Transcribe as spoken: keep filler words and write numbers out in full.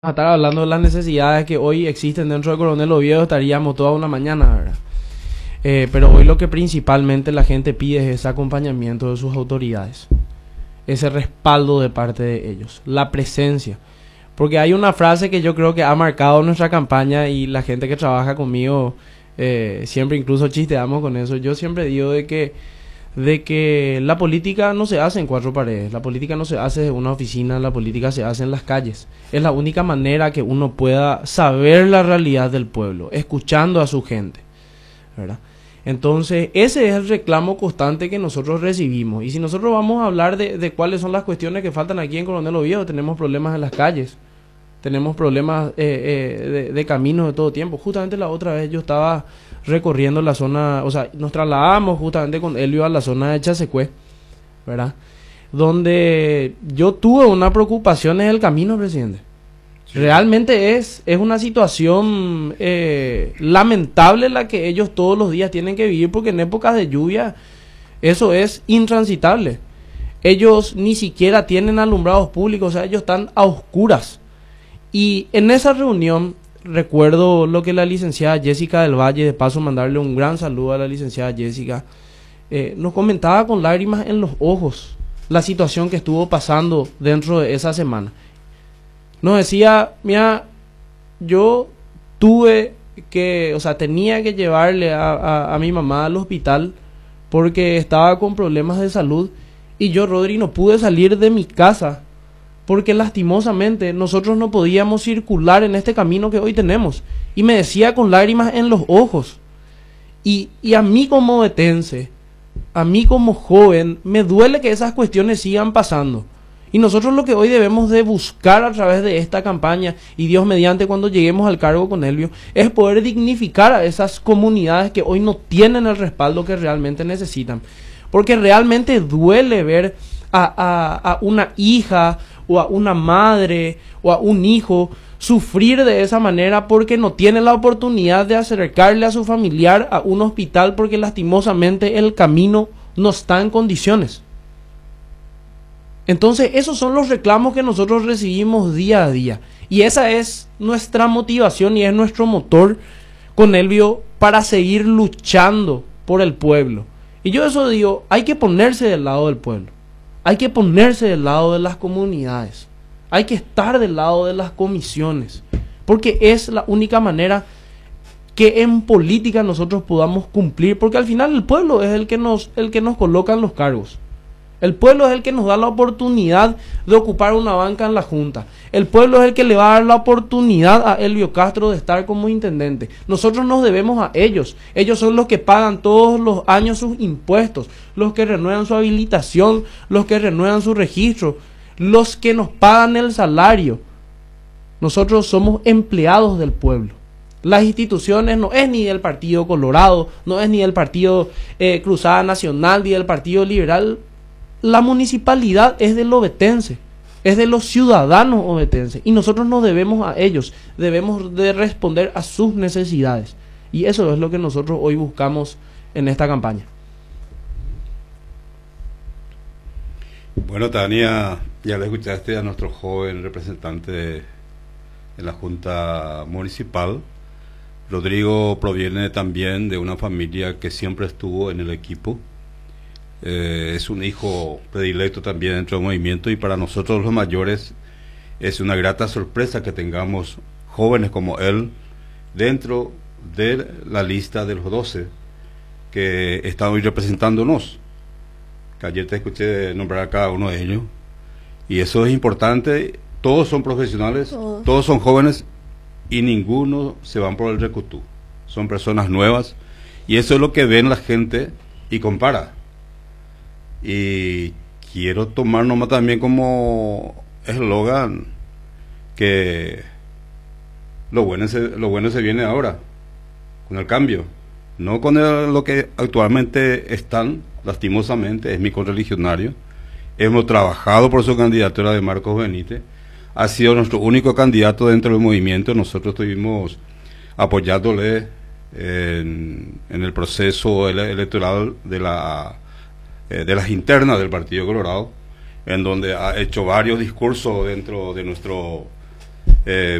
A estar hablando de las necesidades que hoy existen dentro de Coronel Oviedo, estaríamos toda una mañana, ¿verdad? Eh, pero hoy lo que principalmente la gente pide es ese acompañamiento de sus autoridades, ese respaldo de parte de ellos, la presencia. Porque hay una frase que yo creo que ha marcado nuestra campaña y la gente que trabaja conmigo eh, siempre incluso chisteamos con eso. Yo siempre digo de que de que la política no se hace en cuatro paredes, la política no se hace en una oficina, la política se hace en las calles. Es la única manera que uno pueda saber la realidad del pueblo, escuchando a su gente, ¿verdad? Entonces, ese es el reclamo constante que nosotros recibimos. Y si nosotros vamos a hablar de, de cuáles son las cuestiones que faltan aquí en Coronel Oviedo, tenemos problemas en las calles, tenemos problemas eh, eh, de, de caminos de todo tiempo. Justamente la otra vez yo estaba recorriendo la zona, o sea, nos trasladamos justamente con Elvio a la zona de Chasecue, ¿verdad? Donde yo tuve una preocupación en el camino, presidente. Sí. Realmente es, es una situación eh, lamentable la que ellos todos los días tienen que vivir, porque en épocas de lluvia eso es intransitable. Ellos ni siquiera tienen alumbrados públicos, o sea, ellos están a oscuras. Y en esa reunión recuerdo lo que la licenciada Jessica del Valle, de paso mandarle un gran saludo a la licenciada Jessica, eh, nos comentaba con lágrimas en los ojos la situación que estuvo pasando dentro de esa semana. Nos decía, mira, yo tuve que, o sea, tenía que llevarle a, a, a mi mamá al hospital porque estaba con problemas de salud y yo, Rodri, no pude salir de mi casa porque lastimosamente nosotros no podíamos circular en este camino que hoy tenemos. Y me decía con lágrimas en los ojos. Y, y a mí como ovetense, a mí como joven, me duele que esas cuestiones sigan pasando. Y nosotros lo que hoy debemos de buscar a través de esta campaña, y Dios mediante cuando lleguemos al cargo con Elvio, es poder dignificar a esas comunidades que hoy no tienen el respaldo que realmente necesitan. Porque realmente duele ver a, a, a una hija o a una madre o a un hijo sufrir de esa manera porque no tiene la oportunidad de acercarle a su familiar a un hospital porque lastimosamente el camino no está en condiciones. Entonces esos son los reclamos que nosotros recibimos día a día y esa es nuestra motivación y es nuestro motor con Elvio para seguir luchando por el pueblo. Y yo eso digo, hay que ponerse del lado del pueblo. Hay que ponerse del lado de las comunidades. Hay que estar del lado de las comisiones. Porque es la única manera que en política nosotros podamos cumplir. Porque al final el pueblo es el que nos, el que nos coloca en los cargos. El pueblo es el que nos da la oportunidad de ocupar una banca en la Junta. El pueblo es el que le va a dar la oportunidad a Elvio Castro de estar como intendente. Nosotros nos debemos a ellos. Ellos son los que pagan todos los años sus impuestos, los que renuevan su habilitación, los que renuevan su registro, los que nos pagan el salario. Nosotros somos empleados del pueblo. Las instituciones no es ni del Partido Colorado, no es ni del Partido eh, Cruzada Nacional, ni del Partido Liberal. La municipalidad es del ovetense, es de los ciudadanos ovetenses y nosotros nos debemos a ellos, debemos de responder a sus necesidades y eso es lo que nosotros hoy buscamos en esta campaña. Bueno, Tania, ya le escuchaste a nuestro joven representante de, de la Junta Municipal. Rodrigo proviene también de una familia que siempre estuvo en el equipo. Eh, es un hijo predilecto también dentro del movimiento y para nosotros los mayores es una grata sorpresa que tengamos jóvenes como él dentro de la lista de los doce que están hoy representándonos, que ayer te escuché nombrar a cada uno de ellos y eso es importante. Todos son profesionales, todos, todos son jóvenes y ninguno se van por el recutú, son personas nuevas y eso es lo que ven la gente y compara. Y quiero tomar nomás también como eslogan que lo bueno, se, lo bueno se viene ahora, con el cambio, no con el, lo que actualmente están, lastimosamente, es mi correligionario. Hemos trabajado por su candidatura de Marcos Benítez, ha sido nuestro único candidato dentro del movimiento, nosotros estuvimos apoyándole en, en el proceso ele electoral de la de las internas del Partido Colorado, en donde ha hecho varios discursos dentro de nuestro Eh,